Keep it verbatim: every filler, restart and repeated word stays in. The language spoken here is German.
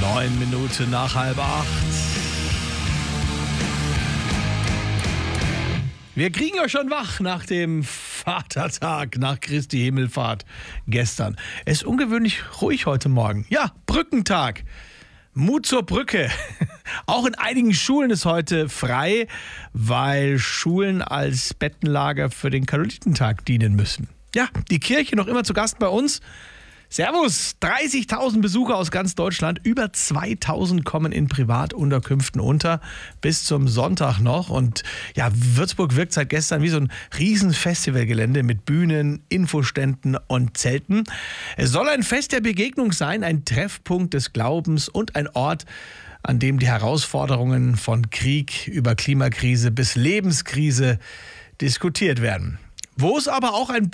Neun Minuten nach halb acht. Wir kriegen ja schon wach nach dem Vatertag, nach Christi Himmelfahrt gestern. Es ist ungewöhnlich ruhig heute Morgen. Ja, Brückentag. Mut zur Brücke. Auch in einigen Schulen ist heute frei, weil Schulen als Bettenlager für den Karmelitentag dienen müssen. Ja, die Kirche noch immer zu Gast bei uns. Servus, dreißigtausend Besucher aus ganz Deutschland, über zweitausend kommen in Privatunterkünften unter, bis zum Sonntag noch. Und ja, Würzburg wirkt seit gestern wie so ein Riesenfestivalgelände mit Bühnen, Infoständen und Zelten. Es soll ein Fest der Begegnung sein, ein Treffpunkt des Glaubens und ein Ort, an dem die Herausforderungen von Krieg über Klimakrise bis Lebenskrise diskutiert werden. Wo es aber auch ein